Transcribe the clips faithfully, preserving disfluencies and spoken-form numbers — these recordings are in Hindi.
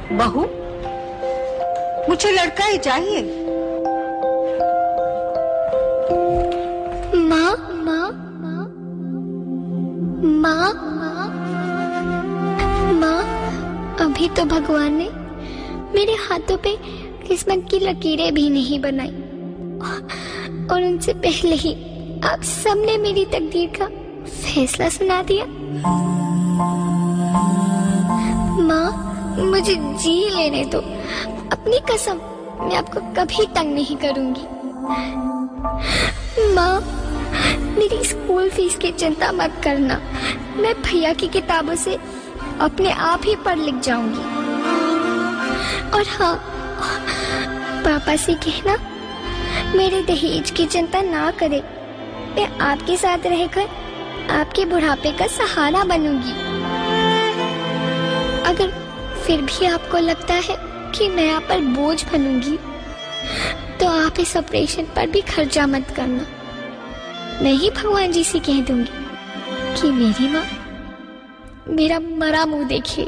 बहू, मुझे लड़का ही चाहिए। माँ माँ माँ माँ माँ, अभी तो भगवान ने मेरे हाथों पे किस्मत की लकीरें भी नहीं बनाई, और उनसे पहले ही आप सबने मेरी तकदीर का फैसला सुना दिया। माँ, मुझे जी लेने दो, अपनी कसम, मैं आपको कभी तंग नहीं करूंगी। माँ, मेरी स्कूल फीस की चिंता मत करना, मैं भैया की किताबों से अपने आप ही पढ़ लिख जाऊंगी। और हाँ, पापा से कहना मेरे दहेज की चिंता ना करे, मैं आपके साथ रहकर आपके बुढ़ापे का सहारा बनूंगी। अगर फिर भी आपको लगता है कि मैं आप पर बोझ बनूंगी, तो आप इस ऑपरेशन पर भी खर्चा मत करना। मैं ही भगवान जी से कह दूंगी कि मेरी माँ मेरा मरा मुंह देखे।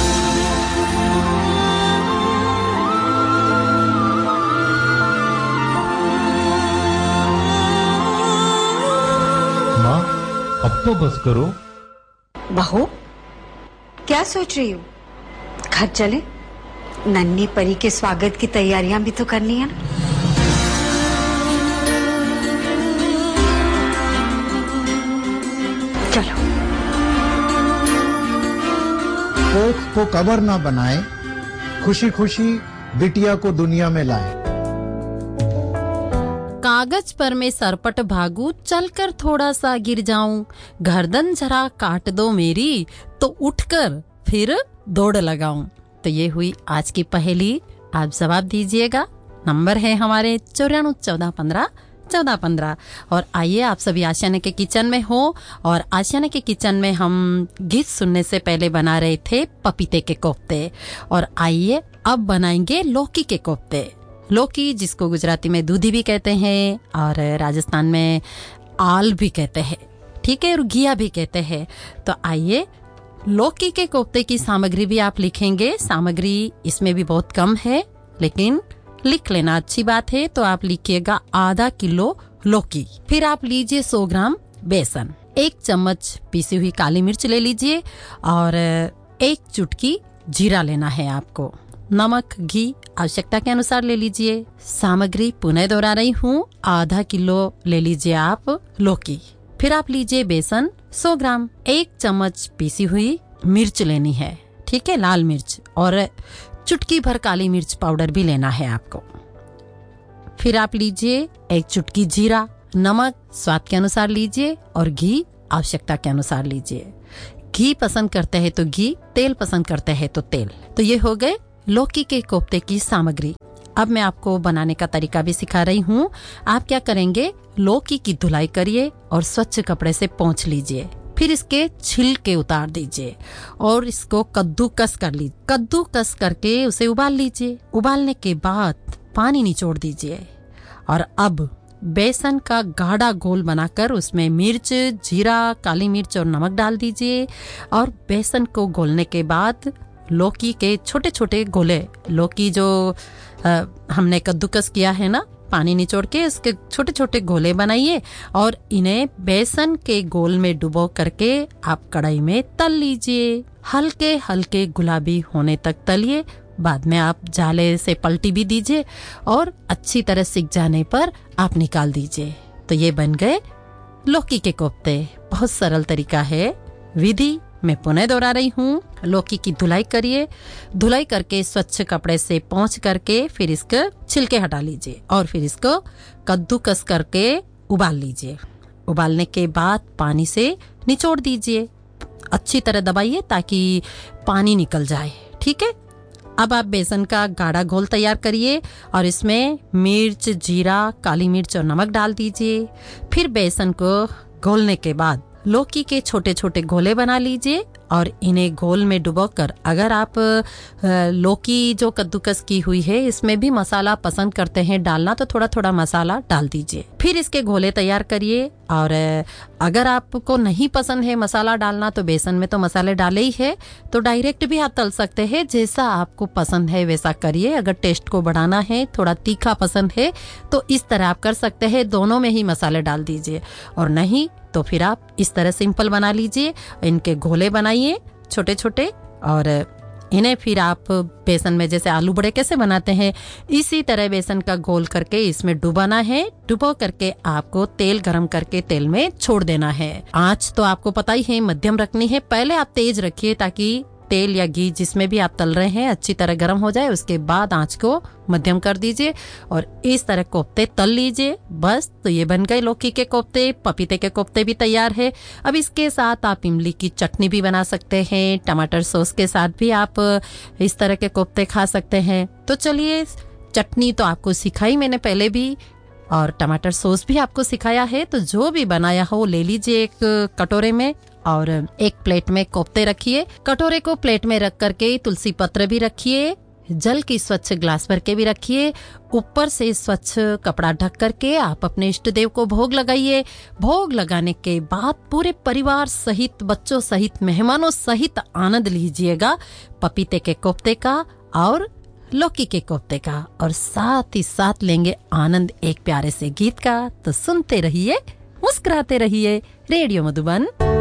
माँ, अब तो बस करो। बहू, क्या सोच रही हो? घर चले, नन्ही परी के स्वागत की तैयारियां भी तो करनी है ना। चलो। कोख को कबर ना बनाए, खुशी खुशी बिटिया को दुनिया में लाए। कागज पर मैं सरपट भागू, चलकर थोड़ा सा गिर जाऊं, गर्दन जरा काट दो मेरी, तो उठकर फिर दौड़ लगाऊं। तो ये हुई आज की पहेली। आप जवाब दीजिएगा। नंबर है हमारे चौरानवे चौदह पंद्रह चौदह पंद्रह। और आइए, आप सभी आशियाने के किचन में हो, और आशियाने के किचन में हम गीत सुनने से पहले बना रहे थे पपीते के कोफ्ते, और आइए अब बनाएंगे लौकी के कोफ्ते। लौकी, जिसको गुजराती में दूधी भी कहते हैं और राजस्थान में आल भी कहते हैं, ठीक है, और घिया भी कहते हैं। तो आइए, लौकी के कोफ्ते की सामग्री भी आप लिखेंगे। सामग्री इसमें भी बहुत कम है, लेकिन लिख लेना अच्छी बात है। तो आप लिखिएगा आधा किलो लौकी। फिर आप लीजिए सौ ग्राम बेसन, एक चम्मच पीसी हुई काली मिर्च ले लीजिए, और एक चुटकी जीरा लेना है आपको। नमक, घी आवश्यकता के अनुसार ले लीजिए। सामग्री पुनः दोहरा रही हूँ, आधा किलो ले लीजिए आप लौकी। फिर आप लीजिए बेसन सौ ग्राम, एक चम्मच पीसी हुई मिर्च लेनी है, ठीक है, लाल मिर्च, और चुटकी भर काली मिर्च पाउडर भी लेना है आपको। फिर आप लीजिए एक चुटकी जीरा, नमक स्वाद के अनुसार लीजिए, और घी आवश्यकता के अनुसार लीजिए। घी पसंद करते हैं तो घी, तेल पसंद करते हैं तो तेल। तो ये हो गए लौकी के कोफ्ते की सामग्री। अब मैं आपको बनाने का तरीका भी सिखा रही हूँ। आप क्या करेंगे, लौकी की धुलाई करिए और स्वच्छ कपड़े से पोंछ लीजिए। फिर इसके छिलके उतार दीजिए और इसको कद्दूकस कर लीजिए। कद्दूकस करके उसे उबाल लीजिए। उबालने के बाद पानी निचोड़ दीजिए, और अब बेसन का गाढ़ा घोल बनाकर उसमें मिर्च, जीरा, काली मिर्च और नमक डाल दीजिए। और बेसन को घोलने के बाद लौकी के छोटे छोटे गोले, लौकी जो आ, हमने कद्दूकस किया है ना, पानी निचोड़ के इसके छोटे छोटे गोले बनाइए, और इन्हें बेसन के गोल में डुबो करके आप कढ़ाई में तल लीजिए। हल्के हल्के गुलाबी होने तक तलिए। बाद में आप जाले से पलटी भी दीजिए, और अच्छी तरह सिक जाने पर आप निकाल दीजिए। तो ये बन गए लौकी के कोफ्ते। बहुत सरल तरीका है। विधि मैं पुनः दोहरा रही हूँ। लौकी की धुलाई करिए। धुलाई करके स्वच्छ कपड़े से पोंछ करके फिर इसके छिलके हटा लीजिए, और फिर इसको कद्दूकस करके उबाल लीजिए। उबालने के बाद पानी से निचोड़ दीजिए। अच्छी तरह दबाइए ताकि पानी निकल जाए, ठीक है। अब आप बेसन का गाढ़ा घोल तैयार करिए, और इसमें मिर्च, जीरा, काली मिर्च और नमक डाल दीजिए। फिर बेसन को घोलने के बाद लौकी के छोटे छोटे गोले बना लीजिए और इन्हें घोल में डुबोकर, अगर आप लौकी जो कद्दूकस की हुई है इसमें भी मसाला पसंद करते हैं डालना तो थोड़ा थोड़ा मसाला डाल दीजिए। फिर इसके घोले तैयार करिए। और अगर आपको नहीं पसंद है मसाला डालना तो बेसन में तो मसाले डाले ही है, तो डायरेक्ट भी आप तल सकते हैं, जैसा आपको पसंद है वैसा करिए। अगर टेस्ट को बढ़ाना है, थोड़ा तीखा पसंद है तो इस तरह आप कर सकते हैं, दोनों में ही मसाले डाल दीजिए। और नहीं तो फिर आप इस तरह सिंपल बना लीजिए, इनके घोले बनाइए छोटे छोटे और इन्हें फिर आप बेसन में, जैसे आलू बड़े कैसे बनाते हैं इसी तरह बेसन का घोल करके इसमें डुबाना है। डुबो करके आपको तेल गरम करके तेल में छोड़ देना है। आंच तो आपको पता ही है मध्यम रखनी है, पहले आप तेज रखिए ताकि तेल या घी जिसमें भी आप तल रहे हैं अच्छी तरह गर्म हो जाए, उसके बाद आंच को मध्यम कर दीजिए और इस तरह कोफ्ते तल लीजिए। बस तो ये बन गए लौकी के कोफ्ते। पपीते के कोफ्ते भी तैयार है। अब इसके साथ आप इमली की चटनी भी बना सकते हैं, टमाटर सॉस के साथ भी आप इस तरह के कोफ्ते खा सकते हैं। तो चलिए, चटनी तो आपको सिखाई मैंने पहले भी और टमाटर सॉस भी आपको सिखाया है, तो जो भी बनाया हो ले लीजिए एक कटोरे में और एक प्लेट में कोफ्ते रखिए। कटोरे को प्लेट में रख करके तुलसी पत्र भी रखिए, जल की स्वच्छ ग्लास भर के भी रखिए, ऊपर से स्वच्छ कपड़ा ढक करके आप अपने इष्ट देव को भोग लगाइए। भोग लगाने के बाद पूरे परिवार सहित, बच्चों सहित, मेहमानों सहित आनंद लीजिएगा पपीते के कोफ्ते का और लौकी के कोफ्ते का, और साथ ही साथ लेंगे आनंद एक प्यारे से गीत का। तो सुनते रहिए, मुस्कुराते रहिए। रेडियो मधुबन।